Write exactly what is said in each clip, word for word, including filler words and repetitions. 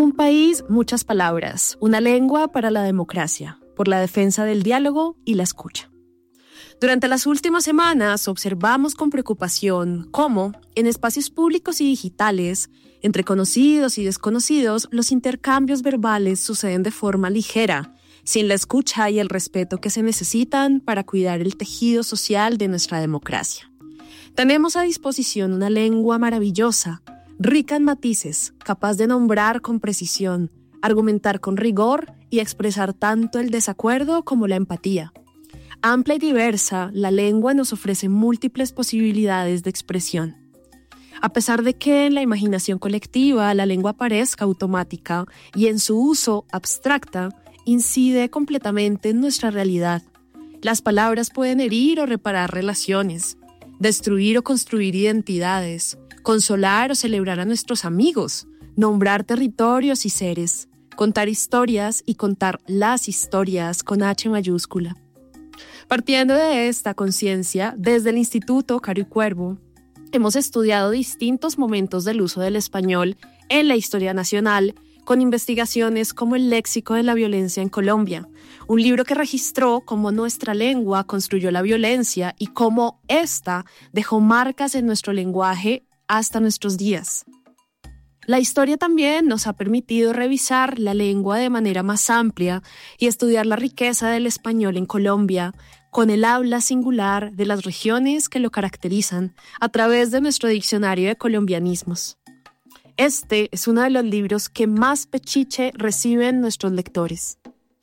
Un país, muchas palabras, una lengua para la democracia, por la defensa del diálogo y la escucha. Durante las últimas semanas observamos con preocupación cómo, en espacios públicos y digitales, entre conocidos y desconocidos, los intercambios verbales suceden de forma ligera, sin la escucha y el respeto que se necesitan para cuidar el tejido social de nuestra democracia. Tenemos a disposición una lengua maravillosa, rica en matices, capaz de nombrar con precisión, argumentar con rigor y expresar tanto el desacuerdo como la empatía. Amplia y diversa, la lengua nos ofrece múltiples posibilidades de expresión. A pesar de que en la imaginación colectiva la lengua parezca automática y en su uso abstracta, incide completamente en nuestra realidad. Las palabras pueden herir o reparar relaciones, destruir o construir identidades, consolar o celebrar a nuestros amigos, nombrar territorios y seres, contar historias y contar las historias con H mayúscula. Partiendo de esta conciencia, desde el Instituto Caro y Cuervo, hemos estudiado distintos momentos del uso del español en la historia nacional, con investigaciones como El léxico de la violencia en Colombia, un libro que registró cómo nuestra lengua construyó la violencia y cómo ésta dejó marcas en nuestro lenguaje hasta nuestros días. La historia también nos ha permitido revisar la lengua de manera más amplia y estudiar la riqueza del español en Colombia, con el habla singular de las regiones que lo caracterizan a través de nuestro diccionario de colombianismos. Este es uno de los libros que más pechiche reciben nuestros lectores.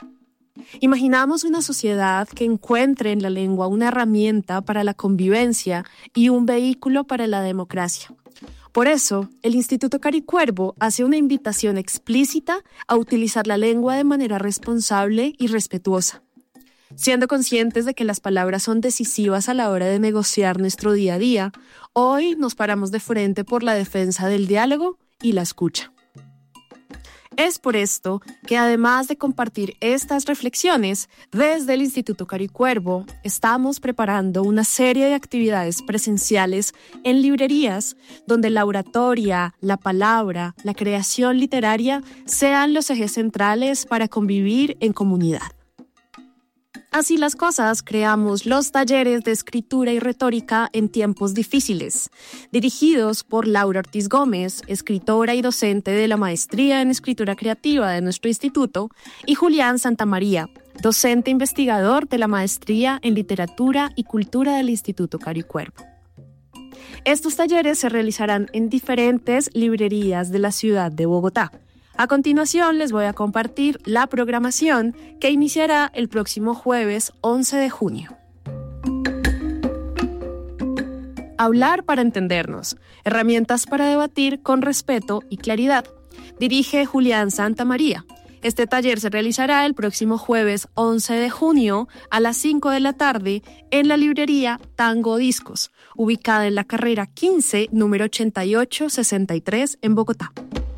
Imaginamos una sociedad que encuentre en la lengua una herramienta para la convivencia y un vehículo para la democracia. Por eso, el Instituto Caro y Cuervo hace una invitación explícita a utilizar la lengua de manera responsable y respetuosa. Siendo conscientes de que las palabras son decisivas a la hora de negociar nuestro día a día, hoy nos paramos de frente por la defensa del diálogo y la escucha. Es por esto que, además de compartir estas reflexiones, desde el Instituto Caro y Cuervo estamos preparando una serie de actividades presenciales en librerías donde la oratoria, la palabra, la creación literaria sean los ejes centrales para convivir en comunidad. Así las cosas, creamos los talleres de escritura y retórica en tiempos difíciles, dirigidos por Laura Ortiz Gómez, escritora y docente de la Maestría en Escritura Creativa de nuestro instituto, y Julián Santamaría, docente investigador de la Maestría en Literatura y Cultura del Instituto Caro y Cuervo. Estos talleres se realizarán en diferentes librerías de la ciudad de Bogotá. A continuación les voy a compartir la programación que iniciará el próximo jueves once de junio. Hablar para entendernos. Herramientas para debatir con respeto y claridad. Dirige Julián Santamaría. Este taller se realizará el próximo jueves once de junio a las cinco de la tarde en la librería Tango Discos, ubicada en la carrera quince, número ochenta y ocho sesenta y tres en Bogotá.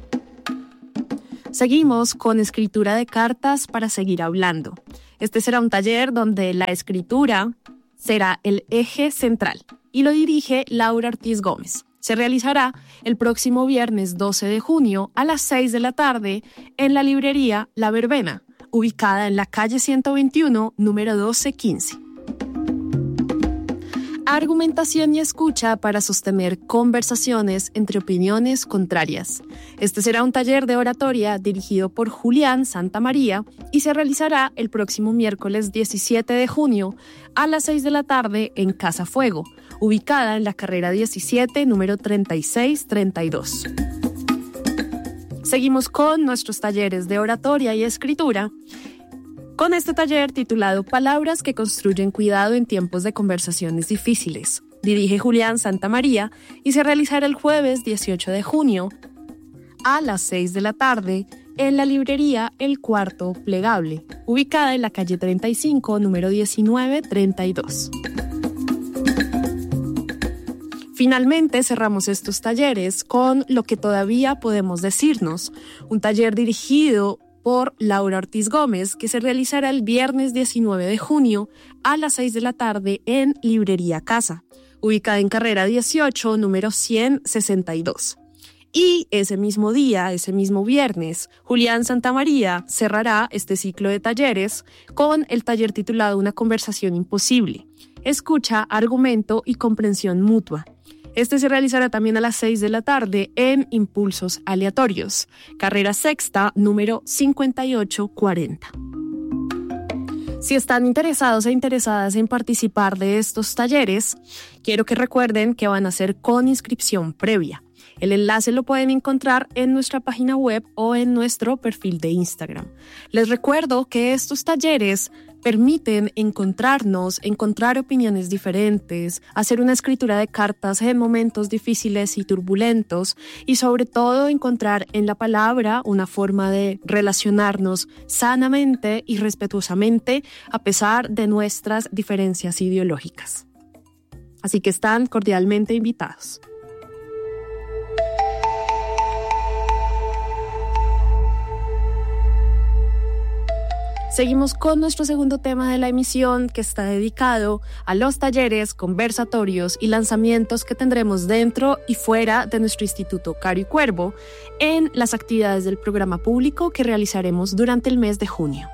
Seguimos con escritura de cartas para seguir hablando. Este será un taller donde la escritura será el eje central y lo dirige Laura Ortiz Gómez. Se realizará el próximo viernes doce de junio a las seis de la tarde en la librería La Verbena, ubicada en la calle ciento veintiuno, número doce quince. Argumentación y escucha para sostener conversaciones entre opiniones contrarias. Este será un taller de oratoria dirigido por Julián Santamaría y se realizará el próximo miércoles diecisiete de junio a las seis de la tarde en Casa Fuego, ubicada en la carrera diecisiete, número treinta y seis treinta y dos. Seguimos con nuestros talleres de oratoria y escritura, con este taller titulado Palabras que construyen cuidado en tiempos de conversaciones difíciles. Dirige Julián Santamaría y se realizará el jueves dieciocho de junio a las seis de la tarde en la librería El Cuarto Plegable, ubicada en la calle treinta y cinco, número diecinueve treinta y dos. Finalmente cerramos estos talleres con Lo que todavía podemos decirnos, un taller dirigido por Laura Ortiz Gómez, que se realizará el viernes diecinueve de junio a las seis de la tarde en Librería Casa, ubicada en carrera dieciocho, número ciento sesenta y dos. Y ese mismo día, ese mismo viernes, Julián Santamaría cerrará este ciclo de talleres con el taller titulado Una conversación imposible. Escucha, argumento y comprensión mutua. Este se realizará también a las seis de la tarde en Impulsos Aleatorios, carrera sexta, número cincuenta y ocho cuarenta. Si están interesados e interesadas en participar de estos talleres, quiero que recuerden que van a ser con inscripción previa. El enlace lo pueden encontrar en nuestra página web o en nuestro perfil de Instagram. Les recuerdo que estos talleres permiten encontrarnos, encontrar opiniones diferentes, hacer una escritura de cartas en momentos difíciles y turbulentos y sobre todo encontrar en la palabra una forma de relacionarnos sanamente y respetuosamente a pesar de nuestras diferencias ideológicas. Así que están cordialmente invitados. Seguimos con nuestro segundo tema de la emisión, que está dedicado a los talleres, conversatorios y lanzamientos que tendremos dentro y fuera de nuestro Instituto Caro y Cuervo en las actividades del programa público que realizaremos durante el mes de junio.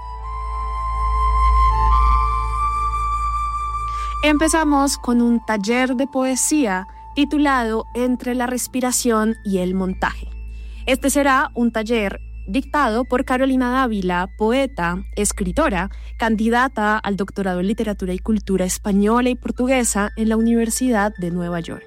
Empezamos con un taller de poesía titulado Entre la respiración y el montaje. Este será un taller dictado por Carolina Dávila, poeta, escritora, candidata al doctorado en Literatura y Cultura Española y Portuguesa en la Universidad de Nueva York.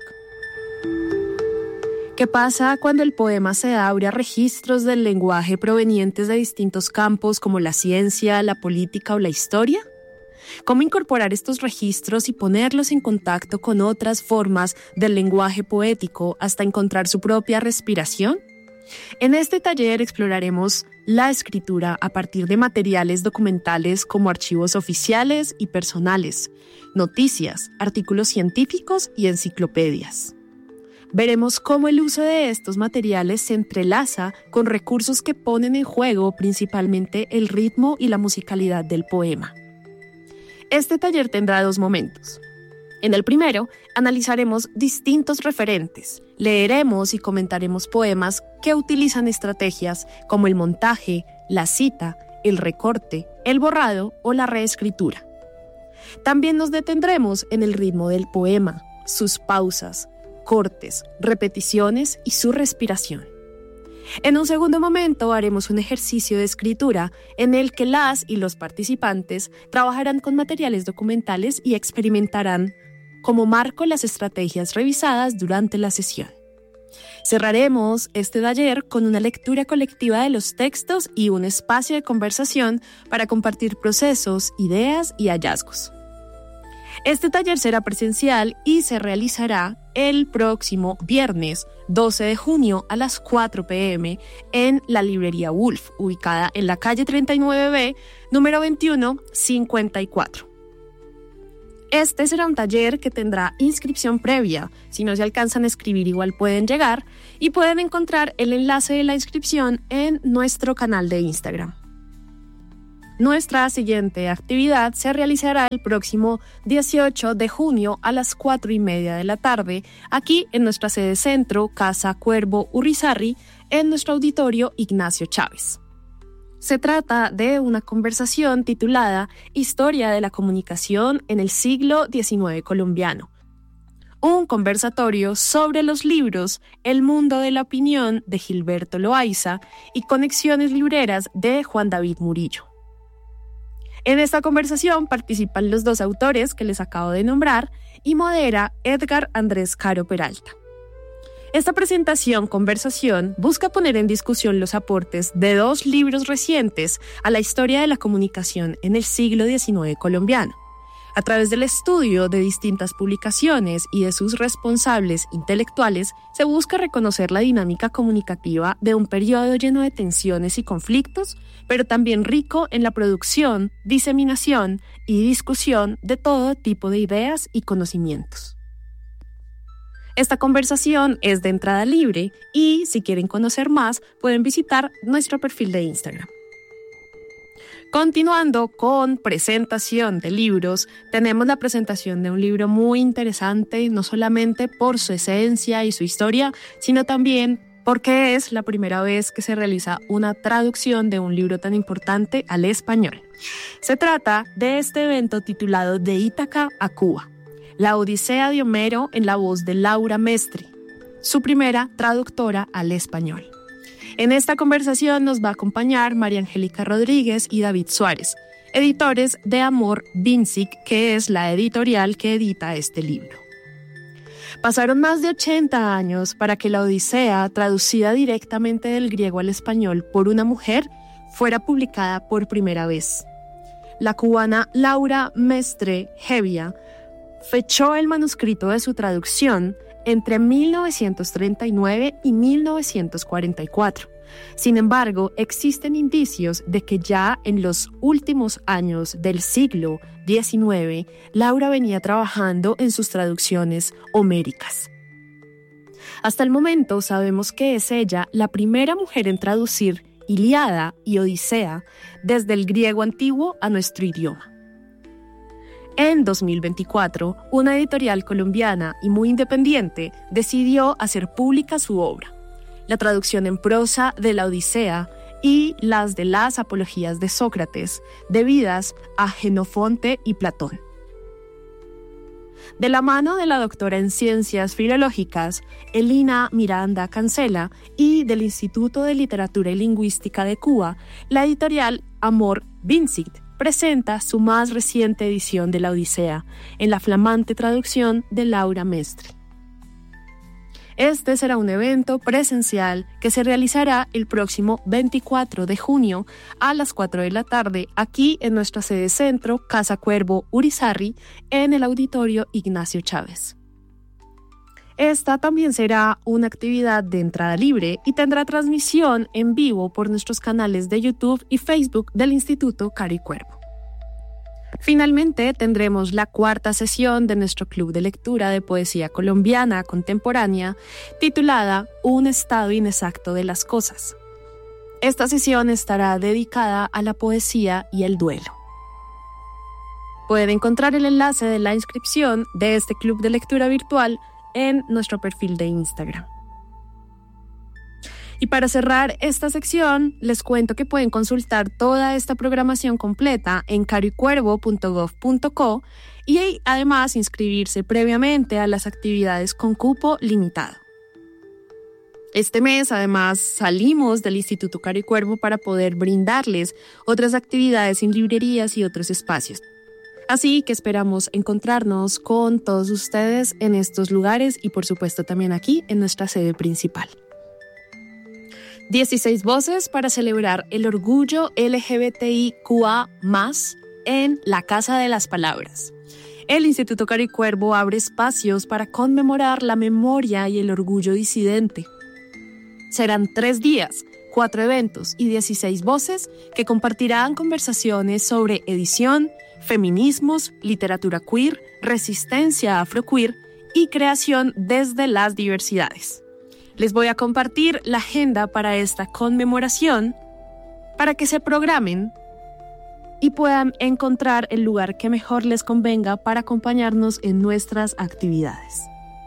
¿Qué pasa cuando el poema se abre a registros del lenguaje provenientes de distintos campos como la ciencia, la política o la historia? ¿Cómo incorporar estos registros y ponerlos en contacto con otras formas del lenguaje poético hasta encontrar su propia respiración? En este taller exploraremos la escritura a partir de materiales documentales como archivos oficiales y personales, noticias, artículos científicos y enciclopedias. Veremos cómo el uso de estos materiales se entrelaza con recursos que ponen en juego principalmente el ritmo y la musicalidad del poema. Este taller tendrá dos momentos. En el primero, analizaremos distintos referentes, leeremos y comentaremos poemas que utilizan estrategias como el montaje, la cita, el recorte, el borrado o la reescritura. También nos detendremos en el ritmo del poema, sus pausas, cortes, repeticiones y su respiración. En un segundo momento haremos un ejercicio de escritura en el que las y los participantes trabajarán con materiales documentales y experimentarán como marco las estrategias revisadas durante la sesión. Cerraremos este taller con una lectura colectiva de los textos y un espacio de conversación para compartir procesos, ideas y hallazgos. Este taller será presencial y se realizará el próximo viernes doce de junio a las cuatro pe eme en la librería Wolf, ubicada en la calle treinta y nueve be, número veintiuno cincuenta y cuatro. Este será un taller que tendrá inscripción previa. Si no se alcanzan a escribir, igual pueden llegar y pueden encontrar el enlace de la inscripción en nuestro canal de Instagram. Nuestra siguiente actividad se realizará el próximo dieciocho de junio a las cuatro y media de la tarde, aquí en nuestra sede centro, Casa Cuervo Urrizarry, en nuestro auditorio Ignacio Chávez. Se trata de una conversación titulada Historia de la comunicación en el siglo diecinueve colombiano. Un conversatorio sobre los libros El mundo de la opinión de Gilberto Loaiza y Conexiones libreras de Juan David Murillo. En esta conversación participan los dos autores que les acabo de nombrar y modera Edgar Andrés Caro Peralta. Esta presentación, conversación, busca poner en discusión los aportes de dos libros recientes a la historia de la comunicación en el siglo diecinueve colombiano. A través del estudio de distintas publicaciones y de sus responsables intelectuales, se busca reconocer la dinámica comunicativa de un periodo lleno de tensiones y conflictos, pero también rico en la producción, diseminación y discusión de todo tipo de ideas y conocimientos. Esta conversación es de entrada libre y, si quieren conocer más, pueden visitar nuestro perfil de Instagram. Continuando con presentación de libros, tenemos la presentación de un libro muy interesante, no solamente por su esencia y su historia, sino también porque es la primera vez que se realiza una traducción de un libro tan importante al español. Se trata de este evento titulado De Ítaca a Cuba, la Odisea de Homero en la voz de Laura Mestre, su primera traductora al español. En esta conversación nos va a acompañar María Angélica Rodríguez y David Suárez, editores de Amor Vincic, que es la editorial que edita este libro. Pasaron más de ochenta años para que la Odisea, traducida directamente del griego al español por una mujer, fuera publicada por primera vez. La cubana Laura Mestre Hevia fechó el manuscrito de su traducción entre mil novecientos treinta y nueve y mil novecientos cuarenta y cuatro. Sin embargo, existen indicios de que ya en los últimos años del siglo diecinueve, Laura venía trabajando en sus traducciones homéricas. Hasta el momento sabemos que es ella la primera mujer en traducir Ilíada y Odisea desde el griego antiguo a nuestro idioma. En dos mil veinticuatro, una editorial colombiana y muy independiente decidió hacer pública su obra, la traducción en prosa de la Odisea y las de las apologías de Sócrates, debidas a Jenofonte y Platón. De la mano de la doctora en Ciencias Filológicas, Elina Miranda Cancela, y del Instituto de Literatura y Lingüística de Cuba, la editorial Amor Vincic presenta su más reciente edición de la Odisea, en la flamante traducción de Laura Mestre. Este será un evento presencial que se realizará el próximo veinticuatro de junio a las cuatro de la tarde aquí en nuestra sede centro, Casa Cuervo Urizarry, en el auditorio Ignacio Chávez. Esta también será una actividad de entrada libre y tendrá transmisión en vivo por nuestros canales de YouTube y Facebook del Instituto Caro Cuervo. Finalmente, tendremos la cuarta sesión de nuestro club de lectura de poesía colombiana contemporánea, titulada Un estado inexacto de las cosas. Esta sesión estará dedicada a la poesía y el duelo. Pueden encontrar el enlace de la inscripción de este club de lectura virtual en nuestro perfil de Instagram. Y para cerrar esta sección, les cuento que pueden consultar toda esta programación completa en caroycuervo punto gov punto co y además inscribirse previamente a las actividades con cupo limitado. Este mes, además, salimos del Instituto Caro Cuervo para poder brindarles otras actividades en librerías y otros espacios. Así que esperamos encontrarnos con todos ustedes en estos lugares y, por supuesto, también aquí en nuestra sede principal. dieciséis voces para celebrar el orgullo L G B T I Q A más, en la Casa de las Palabras. El Instituto Caro Cuervo abre espacios para conmemorar la memoria y el orgullo disidente. Serán tres días, cuatro eventos y dieciséis voces que compartirán conversaciones sobre edición, feminismos, literatura queer, resistencia afroqueer y creación desde las diversidades. Les voy a compartir la agenda para esta conmemoración para que se programen y puedan encontrar el lugar que mejor les convenga para acompañarnos en nuestras actividades.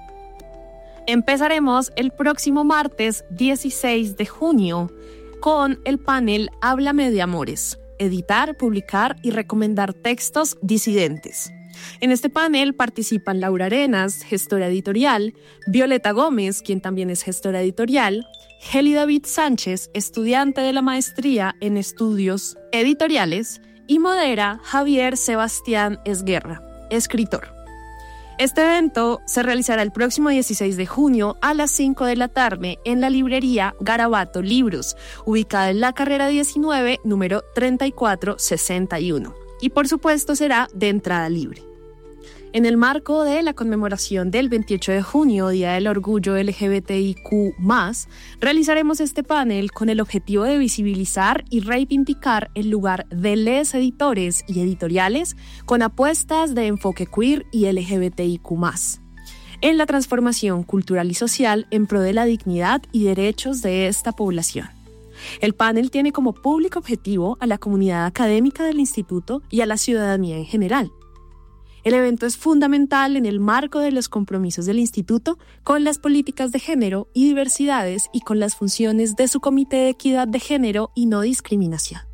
Empezaremos el próximo martes dieciséis de junio con el panel Háblame de Amores, editar, publicar y recomendar textos disidentes. En este panel participan Laura Arenas, gestora editorial, Violeta Gómez, quien también es gestora editorial, Heli David Sánchez, estudiante de la maestría en estudios editoriales, y modera Javier Sebastián Esguerra, escritor. Este evento se realizará el próximo dieciséis de junio a las cinco de la tarde en la librería Garabato Libros, ubicada en la carrera diecinueve, número treinta y cuatro sesenta y uno. Y por supuesto será de entrada libre. En el marco de la conmemoración del veintiocho de junio, Día del Orgullo L G B T I Q más, realizaremos este panel con el objetivo de visibilizar y reivindicar el lugar de les editores y editoriales con apuestas de enfoque queer y L G B T I Q más, en la transformación cultural y social en pro de la dignidad y derechos de esta población. El panel tiene como público objetivo a la comunidad académica del instituto y a la ciudadanía en general. El evento es fundamental en el marco de los compromisos del Instituto con las políticas de género y diversidades y con las funciones de su Comité de Equidad de Género y No Discriminación.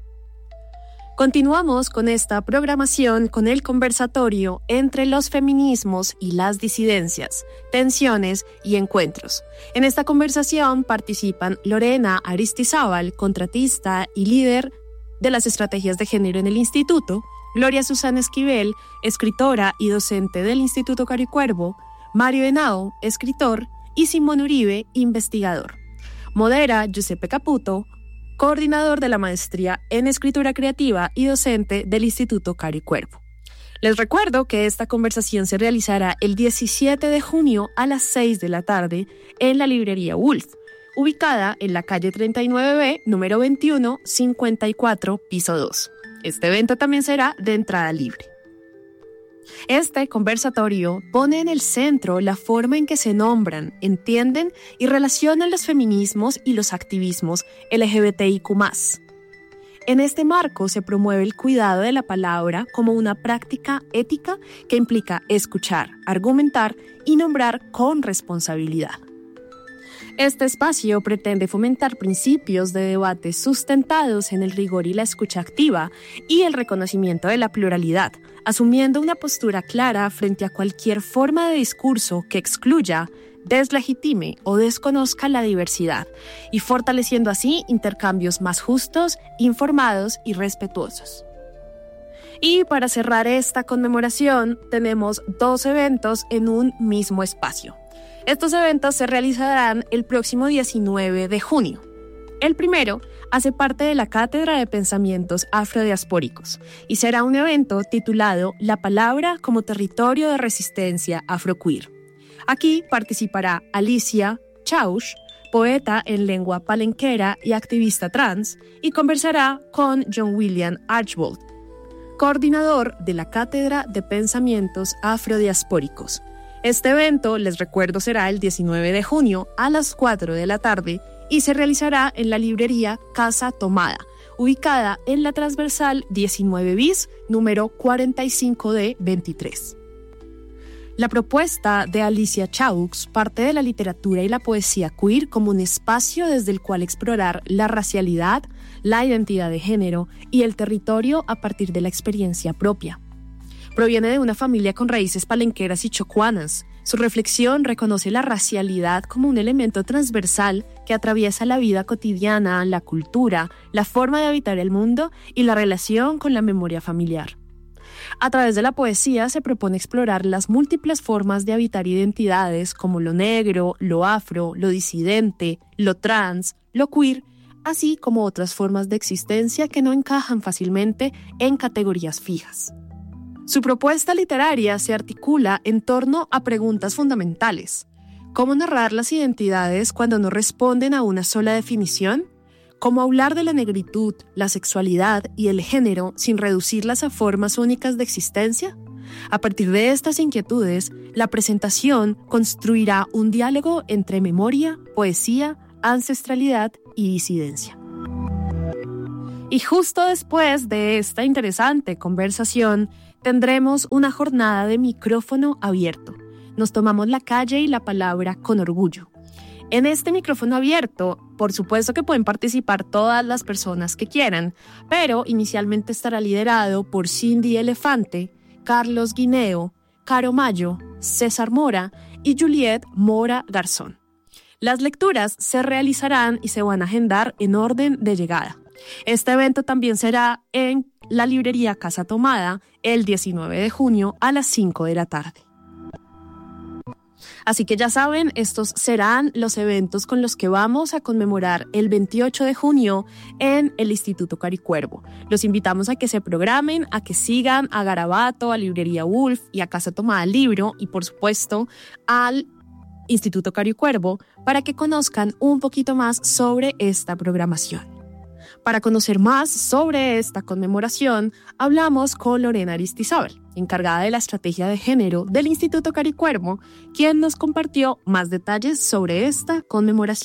Continuamos con esta programación con el conversatorio entre los feminismos y las disidencias, tensiones y encuentros. En esta conversación participan Lorena Aristizábal, contratista y líder de las estrategias de género en el Instituto, Gloria Susana Esquivel, escritora y docente del Instituto Caricuervo, Mario Henao, escritor, y Simón Uribe, investigador. Modera Giuseppe Caputo, coordinador de la maestría en escritura creativa y docente del Instituto Caricuervo. Les recuerdo que esta conversación se realizará el diecisiete de junio a las seis de la tarde en la librería Wolf, ubicada en la calle treinta y nueve B, número veintiuno, cincuenta y cuatro, piso dos. Este evento también será de entrada libre. Este conversatorio pone en el centro la forma en que se nombran, entienden y relacionan los feminismos y los activismos L G B T I Q más. En este marco se promueve el cuidado de la palabra como una práctica ética que implica escuchar, argumentar y nombrar con responsabilidad. Este espacio pretende fomentar principios de debate sustentados en el rigor y la escucha activa y el reconocimiento de la pluralidad, asumiendo una postura clara frente a cualquier forma de discurso que excluya, deslegitime o desconozca la diversidad y fortaleciendo así intercambios más justos, informados y respetuosos. Y para cerrar esta conmemoración tenemos dos eventos en un mismo espacio. Estos eventos se realizarán el próximo diecinueve de junio. El primero hace parte de la Cátedra de Pensamientos Afrodiaspóricos y será un evento titulado La Palabra como Territorio de Resistencia Afroqueer. Aquí participará Alicia Chauch, poeta en lengua palenquera y activista trans, y conversará con John William Archbold, coordinador de la Cátedra de Pensamientos Afrodiaspóricos. Este evento, les recuerdo, será el diecinueve de junio a las cuatro de la tarde y se realizará en la librería Casa Tomada, ubicada en la transversal diecinueve bis, número cuarenta y cinco D veintitrés. La propuesta de Alicia Chaux parte de la literatura y la poesía queer como un espacio desde el cual explorar la racialidad, la identidad de género y el territorio a partir de la experiencia propia. Proviene de una familia con raíces palenqueras y chocuanas. Su reflexión reconoce la racialidad como un elemento transversal que atraviesa la vida cotidiana, la cultura, la forma de habitar el mundo y la relación con la memoria familiar. A través de la poesía se propone explorar las múltiples formas de habitar identidades como lo negro, lo afro, lo disidente, lo trans, lo queer, así como otras formas de existencia que no encajan fácilmente en categorías fijas. Su propuesta literaria se articula en torno a preguntas fundamentales. ¿Cómo narrar las identidades cuando no responden a una sola definición? ¿Cómo hablar de la negritud, la sexualidad y el género sin reducirlas a formas únicas de existencia? A partir de estas inquietudes, la presentación construirá un diálogo entre memoria, poesía, ancestralidad y disidencia. Y justo después de esta interesante conversación, tendremos una jornada de micrófono abierto. Nos tomamos la calle y la palabra con orgullo. En este micrófono abierto, por supuesto que pueden participar todas las personas que quieran, pero inicialmente estará liderado por Cindy Elefante, Carlos Guineo, Caro Mayo, César Mora y Juliet Mora Garzón. Las lecturas se realizarán y se van a agendar en orden de llegada. Este evento también será en la librería Casa Tomada el diecinueve de junio a las cinco de la tarde. Así que ya saben, estos serán los eventos con los que vamos a conmemorar el veintiocho de junio en el Instituto Caricuervo. Los invitamos a que se programen, a que sigan a Garabato, a Librería Wolf y a Casa Tomada Libro y por supuesto al Instituto Caricuervo para que conozcan un poquito más sobre esta programación. Para conocer más sobre esta conmemoración, hablamos con Lorena Aristizábal, encargada de la estrategia de género del Instituto Caricuervo, quien nos compartió más detalles sobre esta conmemoración.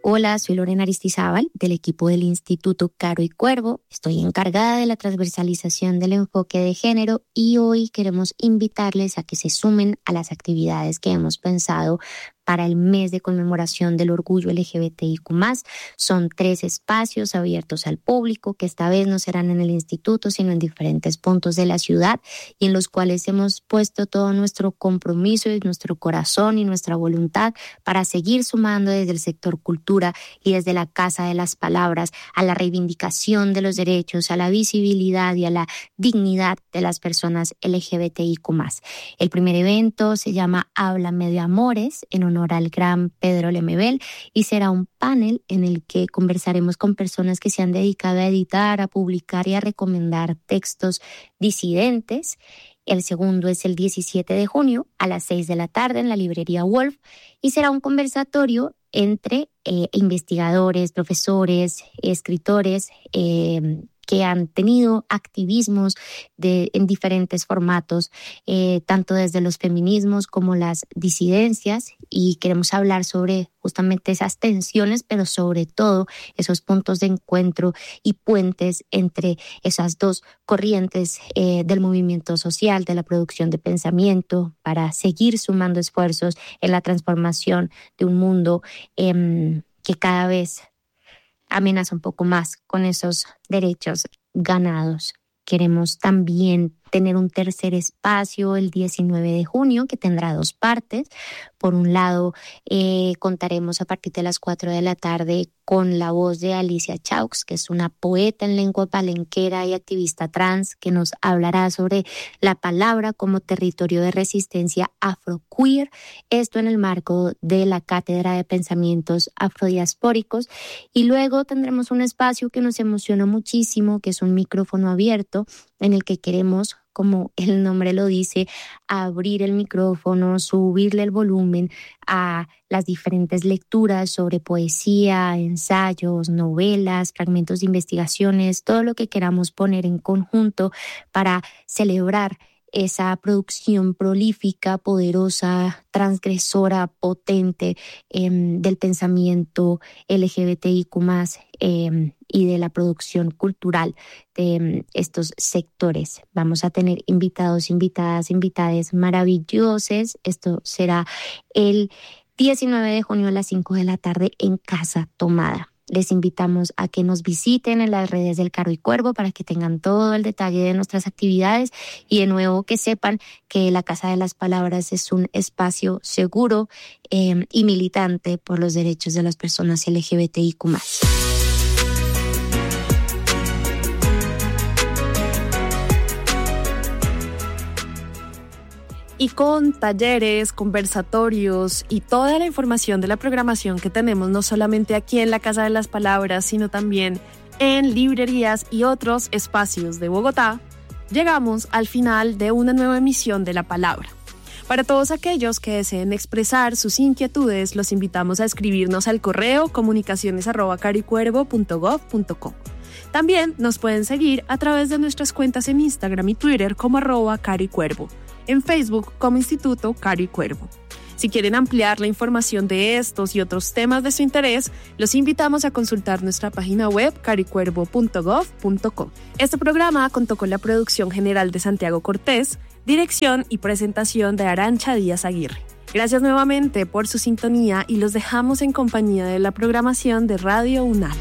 Hola, soy Lorena Aristizábal del equipo del Instituto Caro y Cuervo. Estoy encargada de la transversalización del enfoque de género y hoy queremos invitarles a que se sumen a las actividades que hemos pensado para el mes de conmemoración del orgullo L G B T I Q más. Son tres espacios abiertos al público que esta vez no serán en el instituto, sino en diferentes puntos de la ciudad y en los cuales hemos puesto todo nuestro compromiso y nuestro corazón y nuestra voluntad para seguir sumando desde el sector cultura y desde la Casa de las Palabras a la reivindicación de los derechos, a la visibilidad y a la dignidad de las personas L G B T I Q más. El primer evento se llama Háblame de Amores, en honor al gran Pedro Lemebel, y será un panel en el que conversaremos con personas que se han dedicado a editar, a publicar y a recomendar textos disidentes. El segundo es el diecisiete de junio a las seis de la tarde en la librería Wolf y será un conversatorio entre eh, investigadores, profesores, escritores, eh, que han tenido activismos de, en diferentes formatos, eh, tanto desde los feminismos como las disidencias, y queremos hablar sobre justamente esas tensiones, pero sobre todo esos puntos de encuentro y puentes entre esas dos corrientes eh, del movimiento social, de la producción de pensamiento, para seguir sumando esfuerzos en la transformación de un mundo eh, que cada vez amenaza un poco más con esos derechos ganados. Queremos también tener un tercer espacio el diecinueve de junio que tendrá dos partes. Por un lado, eh, contaremos a partir de las cuatro de la tarde con la voz de Alicia Chaux, que es una poeta en lengua palenquera y activista trans, que nos hablará sobre la palabra como territorio de resistencia afroqueer, esto en el marco de la Cátedra de Pensamientos Afrodiaspóricos. Y luego tendremos un espacio que nos emociona muchísimo, que es un micrófono abierto, en el que queremos, como el nombre lo dice, abrir el micrófono, subirle el volumen a las diferentes lecturas sobre poesía, ensayos, novelas, fragmentos de investigaciones, todo lo que queramos poner en conjunto para celebrar esa producción prolífica, poderosa, transgresora, potente eh, del pensamiento L G B T I Q más, eh, y de la producción cultural de eh, estos sectores. Vamos a tener invitados, invitadas, invitades maravillosos. Esto será el diecinueve de junio a las cinco de la tarde en Casa Tomada. Les invitamos a que nos visiten en las redes del Caro y Cuervo para que tengan todo el detalle de nuestras actividades y de nuevo que sepan que la Casa de las Palabras es un espacio seguro eh, y militante por los derechos de las personas L G B T I Q más. Y con talleres, conversatorios y toda la información de la programación que tenemos no solamente aquí en la Casa de las Palabras, sino también en librerías y otros espacios de Bogotá, llegamos al final de una nueva emisión de La Palabra. Para todos aquellos que deseen expresar sus inquietudes, los invitamos a escribirnos al correo comunicaciones arroba caricuervo punto gov punto co. También nos pueden seguir a través de nuestras cuentas en Instagram y Twitter como arroba caricuervo. En Facebook como Instituto Caro y Cuervo. Si quieren ampliar la información de estos y otros temas de su interés, los invitamos a consultar nuestra página web caricuervo punto gov punto co. Este programa contó con la producción general de Santiago Cortés, dirección y presentación de Arancha Díaz Aguirre. Gracias nuevamente por su sintonía y los dejamos en compañía de la programación de Radio UNAL.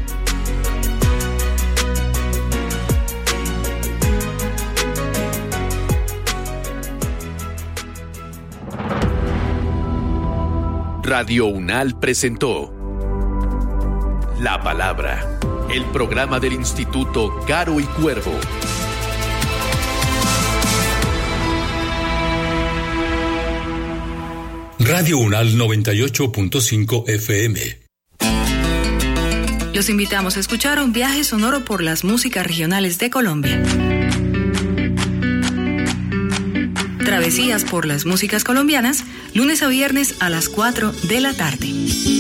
Radio UNAL presentó La Palabra, el programa del Instituto Caro y Cuervo. Radio UNAL noventa y ocho punto cinco F M. Los invitamos a escuchar un viaje sonoro por las músicas regionales de Colombia. Travesías por las músicas colombianas, lunes a viernes a las cuatro de la tarde.